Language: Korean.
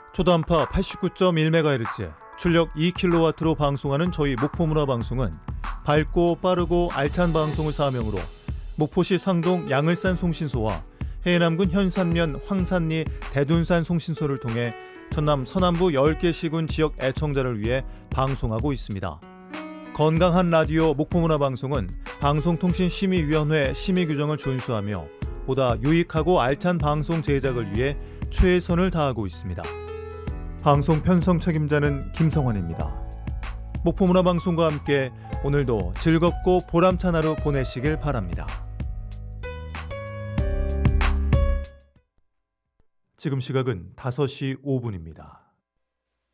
초단파 89.1MHz, 출력 2kW로 방송하는 저희 목포문화방송은 밝고 빠르고 알찬 방송을 사명으로 목포시 상동 양을산 송신소와 해남군 현산면 황산리 대둔산 송신소를 통해 전남 서남부 10개 시군 지역 애청자를 위해 방송하고 있습니다. 건강한 라디오 목포문화방송은 방송통신심의위원회 심의규정을 준수하며 보다 유익하고 알찬 방송 제작을 위해 최선을 다하고 있습니다. 방송 편성 책임자는 김성환입니다. 목포문화방송과 함께 오늘도 즐겁고 보람찬 하루 보내시길 바랍니다. 지금 시각은 5시 5분입니다.